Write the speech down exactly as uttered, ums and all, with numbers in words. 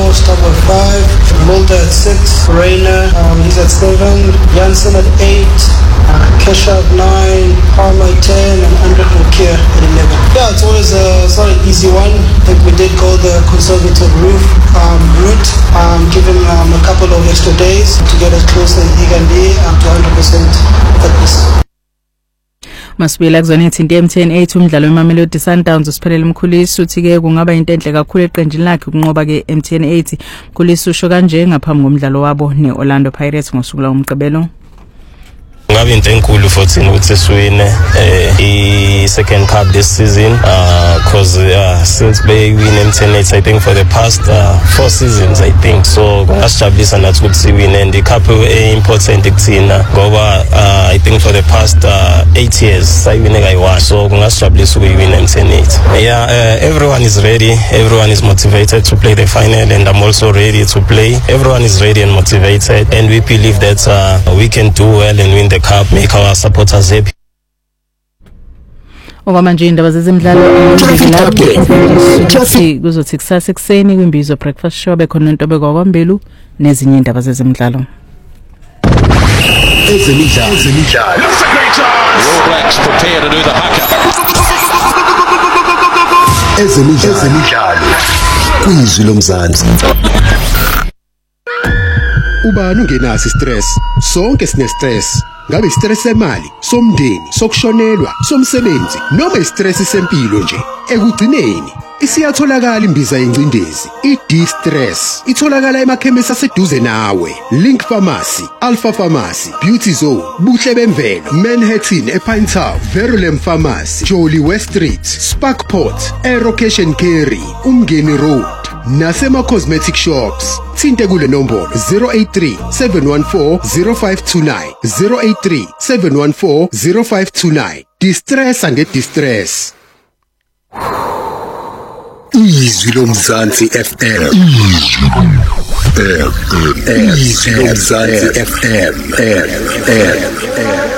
Ramos, top of five. Mulder at six. Reina, um, he's at seven. Janssen at eight. Uh, Kesha at nine. Palmer at ten. And Andre Nokia at eleven. Yeah, it's always a, it's not an easy one. I think we did go the conservative roof, um, route, um, give him um, a couple of extra days to get as close as he can be um, to one hundred percent fitness. Masibila kuzonithi into M ten eight umdlalo weMamelodi Sundowns usiphelele umkhuliso uthi ke kungaba into enhle kakhulu eqenjini lakhe ukunqoba ke M ten eight umkhuliso usho kanje ngaphambi komdlalo wabo neOrlando Pirates ngosuku lomgqibelo. Ngabe into enkulu futhi ukuthi siwine i second cup this season uh cause uh, since they win M ten eight I think for the past uh, four seasons I think so ngasijabulisa nathi ukuthi siwine and the cup important kuthina ngoba uh, I think for the past uh, eight years sayiwine kayi-one so kungasijabulisa ukuyiwina M ten eight. Yeah, uh, everyone is ready, everyone is motivated to play the final and I'm also ready to play. Everyone is ready and motivated and we believe that uh, we can do well and win the cup, make our supporters happy. Oba manje indaba zezemidlalo traffic kuzothi kusasa ekseni kwimbizo breakfast show bekhona into kwambelu nezinye indaba zezemidlalo. Ezemidlalo ezemidlalo That's a great chance. The All Blacks prepare to do the haka. Ezemidlalo ezemidlalo kwizwi lomzansi. Ubani ungenasi stress? Sonke sine stress. Ngabe istress semali, somndeni, sokushonelwa, somsebenzi, noma istress sempilo nje. Ekugcineni isiyatholakala imbiza yencindezi, i-D-Stress. Itholakala emakhemisi aseduze nawe. Link Pharmacy, Alpha Pharmacy, Beauty Zone, Buhle Bemvelo, Manhattan ePine Town, Verulam Pharmacy, Jolly West Street, Sparkport, Aerocation Carry, Umgeni Road. Nasema Cosmetic Shops. Thinte kule nombolo zero eight three, seven one four, zero five two nine, zero eight three, seven one four, zero five two nine. Distress and distress. Izwi lomzansi F M. Izwi lomzansi F M.